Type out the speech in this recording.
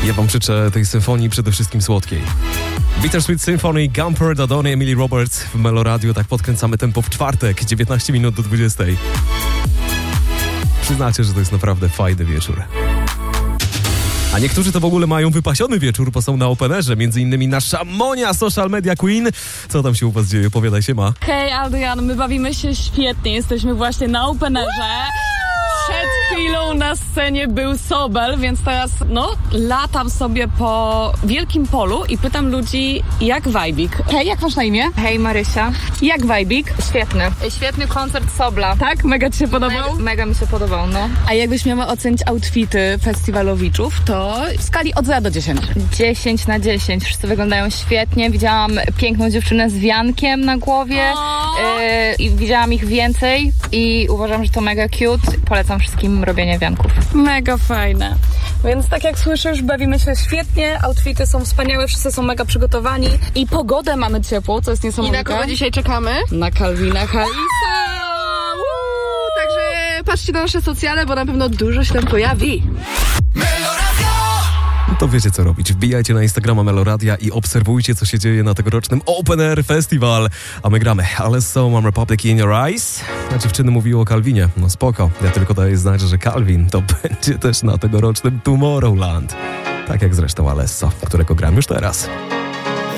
Ja wam życzę tej symfonii przede wszystkim słodkiej. Bittersweet Symphony, Gumper, Dodony, Emily Roberts w Meloradio. Tak podkręcamy tempo w czwartek, 19 minut do 20. Przyznacie, że to jest naprawdę fajny wieczór. A niektórzy to w ogóle mają wypasiony wieczór, bo są na openerze, między innymi nasza Monia, Social Media Queen. Co tam się u was dzieje? Opowiadaj się, ma. Hej, Adrian, my bawimy się świetnie, jesteśmy właśnie na openerze. Przed chwilą na scenie był Sobel, więc teraz, latam sobie po wielkim polu i pytam ludzi, jak wajbik. Hej, jak masz na imię? Hej Marysia. Jak wajbik? Świetny. Świetny koncert Sobla. Tak? Mega ci się podobał? Mega mi się podobał, no. A jakbyś miała ocenić outfity festiwalowiczów, to w skali od 0 do 10. 10 na 10. Wszyscy wyglądają świetnie. Widziałam piękną dziewczynę z wiankiem na głowie i widziałam ich więcej i uważam, że to mega cute. Polecam wszystkim robienie wianków. Mega fajne. Więc tak jak słyszysz, bawimy się świetnie, outfity są wspaniałe, wszyscy są mega przygotowani i pogodę mamy ciepłą, co jest niesamowite. I na kogo dzisiaj czekamy? Na Calvina Harrisa. Także patrzcie na nasze socjale, bo na pewno dużo się tam pojawi. To wiecie co robić. Wbijajcie na Instagrama Meloradia i obserwujcie, co się dzieje na tegorocznym Open Air Festival. A my gramy Alesso, Mam Republic in Your Eyes. A dziewczyny mówiły o Calvinie. No spoko. Ja tylko daję znać, że Calvin to będzie też na tegorocznym Tomorrowland. Tak jak zresztą Alesso, którego gram już teraz.